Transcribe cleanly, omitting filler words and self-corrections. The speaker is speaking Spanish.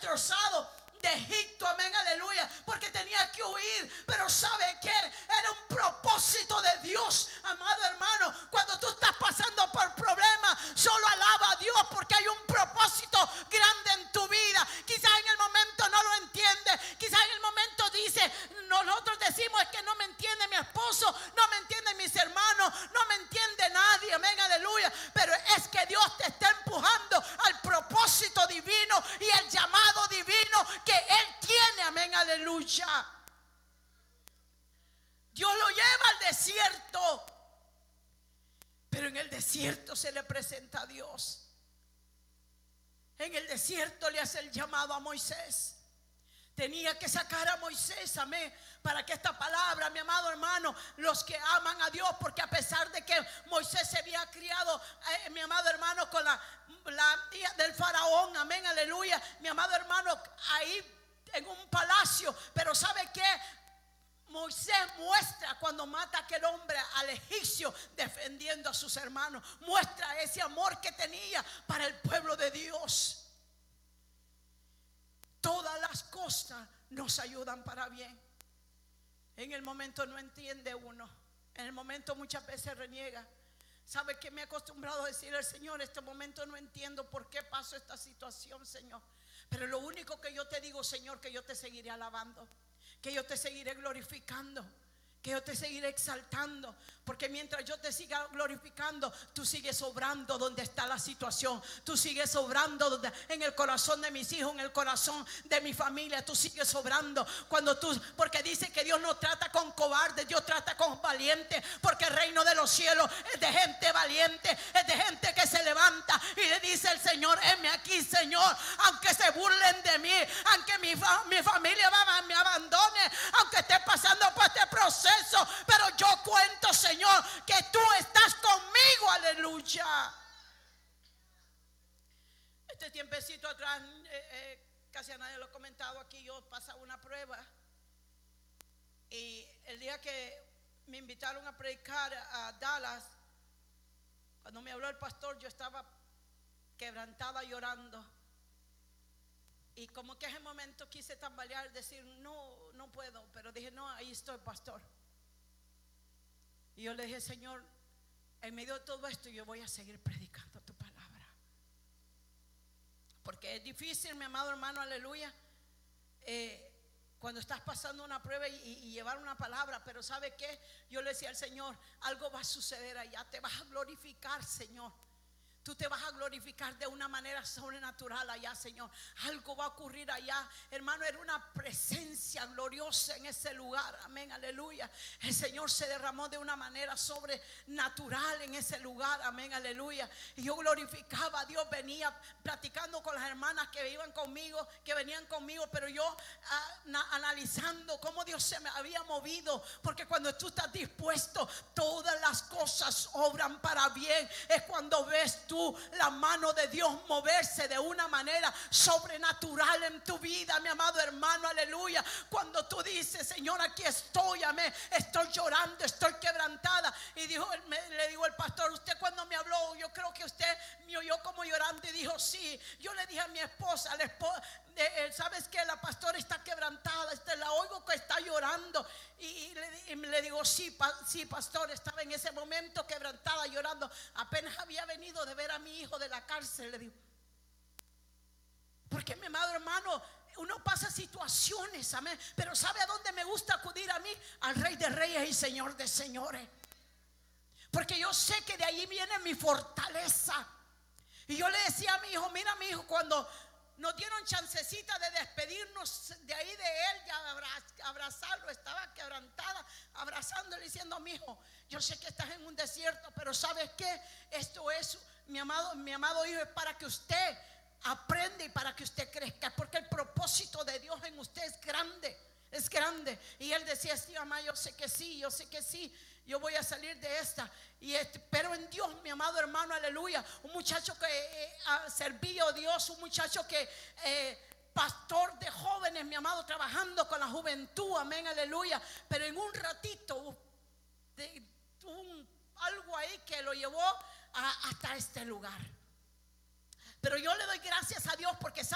destrozado de Egipto, amén, aleluya, porque tenía que huir. Pero ¿sabe qué? Era un propósito de Dios, amado hermano. Cuando tú estás pasando por problemas, solo alaba a Dios, porque hay un propósito grande en tu vida. Quizás en el momento no lo entiendes, quizás en el momento dice, nosotros decimos es que no me entiende mi esposo, no me entienden mis hermanos, no me entiende nadie, amén, aleluya. Pero es que Dios te está empujando al propósito divino y el llamado divino que Él tiene, amén, aleluya. Dios lo lleva al desierto, pero en el desierto se le presenta a Dios. En el desierto le hace el llamado a Moisés. Tenía que sacar a Moisés, amén, para que esta palabra, mi amado hermano, los que aman a Dios, porque a pesar de que Moisés se había criado, mi amado hermano, con la hija del faraón, amén, aleluya, mi amado hermano, ahí en un palacio, pero ¿sabe qué? Moisés muestra cuando mata a aquel hombre, al egipcio, defendiendo a sus hermanos, muestra ese amor que tenía para el pueblo de Dios. Todas las cosas nos ayudan para bien. En el momento no entiende uno, en el momento muchas veces reniega. ¿Sabe que me he acostumbrado a decirle al Señor, en este momento no entiendo por qué pasó esta situación, Señor? Pero lo único que yo te digo, Señor, que yo te seguiré alabando, que yo te seguiré glorificando, que yo te seguiré exaltando, porque mientras yo te siga glorificando, tú sigues obrando donde está la situación, tú sigues obrando en el corazón de mis hijos, en el corazón de mi familia, tú sigues obrando porque dice que Dios no trata con cobardes, Dios trata con valientes, porque el reino de los cielos es de gente valiente, es de gente que se levanta y le dice al Señor, heme aquí, Señor, aunque se burlen de mí, aunque mi familia me abandone, aunque esté pasando por este proceso, pero yo cuento, Señor, que tú estás conmigo, aleluya. Este tiempecito atrás, casi a nadie lo he comentado aquí, yo pasaba una prueba, y el día que me invitaron a predicar a Dallas, cuando me habló el pastor, yo estaba quebrantada llorando, y como que en ese momento quise tambalear, decir no puedo, pero dije no, ahí estoy, pastor. Y yo le dije, Señor, en medio de todo esto yo voy a seguir predicando tu palabra, porque es difícil, mi amado hermano, aleluya, cuando estás pasando una prueba y llevar una palabra. Pero ¿sabe qué? Yo le decía al Señor, algo va a suceder allá, te vas a glorificar, Señor. Tú te vas a glorificar de una manera sobrenatural allá, Señor. Algo va a ocurrir allá, hermano. Era una presencia gloriosa en ese lugar, amén, aleluya. El Señor se derramó de una manera sobrenatural en ese lugar, amén, aleluya. Y yo glorificaba a Dios, venía platicando con las hermanas que iban conmigo, que venían conmigo, pero yo analizando cómo Dios se me había movido, porque cuando tú estás dispuesto, todas las cosas obran para bien. Es cuando ves tú la mano de Dios moverse de una manera sobrenatural en tu vida, mi amado hermano, aleluya. Cuando tú dices, Señor, aquí estoy, amén, estoy llorando, estoy quebrantada. Y le digo al pastor, usted cuando me habló, yo creo que usted me oyó como llorando, y dijo sí. Yo le dije a mi esposa, ¿sabes qué? La pastora está quebrantada, la oigo que está llorando. Y le digo, sí, pastor, estaba en ese momento quebrantada, llorando. Apenas había venido de ver a mi hijo de la cárcel, le digo. Porque, mi amado hermano, uno pasa situaciones, amén, pero ¿sabe a dónde me gusta acudir a mí? Al Rey de Reyes y Señor de Señores, porque yo sé que de ahí viene mi fortaleza. Y yo le decía a mi hijo, mira, mi hijo, cuando nos dieron chancecita de despedirnos de ahí de él, de abrazarlo, estaba quebrantada, abrazándole, diciendo, mi hijo, yo sé que estás en un desierto, pero ¿sabes qué? Esto es, mi amado hijo, es para que usted aprenda y para que usted crezca, porque el propósito de Dios en usted es grande, es grande. Y él decía, sí, mamá, yo sé que sí, yo voy a salir de esta. Pero en Dios, mi amado hermano, aleluya, un muchacho que servía a Dios, un muchacho que pastor de jóvenes, mi amado, trabajando con la juventud, amén, aleluya. Pero en un ratito algo ahí que lo llevó hasta este lugar. Pero yo le doy gracias a Dios, porque